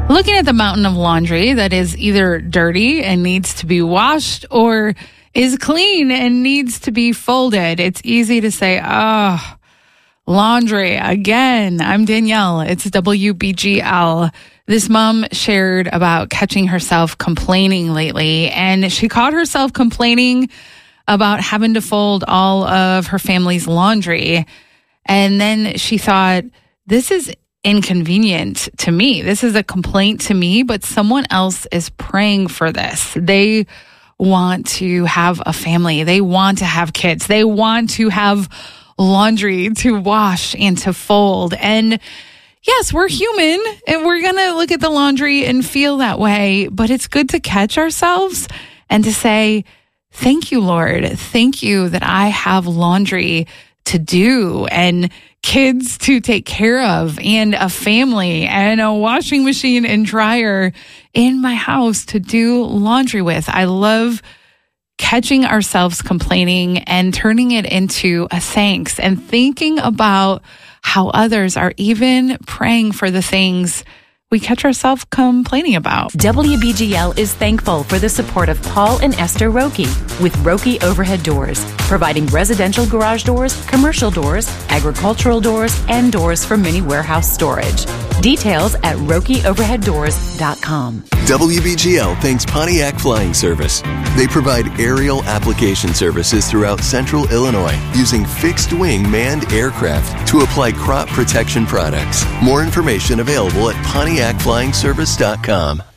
Looking at the mountain of laundry that is either dirty and needs to be washed or is clean and needs to be folded, it's easy to say, oh, laundry again. I'm Danielle. It's WBGL. This mom shared about catching herself complaining lately, and she caught herself complaining about having to fold all of her family's laundry. And then she thought, this is inconvenient to me. This is a complaint to me, but someone else is praying for this. They want to have a family. They want to have kids. They want to have laundry to wash and to fold. And yes, we're human and we're going to look at the laundry and feel that way, but it's good to catch ourselves and to say, thank you, Lord. Thank you that I have laundry to do and kids to take care of and a family and a washing machine and dryer in my house to do laundry with. I love catching ourselves complaining and turning it into a thanks and thinking about how others are even praying for the things we catch ourselves complaining about. WBGL is thankful for the support of Paul and Esther Roque with Roque Overhead Doors, providing residential garage doors, commercial doors, agricultural doors, and doors for mini warehouse storage. Details at RoqueOverheadDoors.com. WBGL thanks Pontiac Flying Service. They provide aerial application services throughout central Illinois using fixed-wing manned aircraft to apply crop protection products. More information available at PontiacFlyingService.com.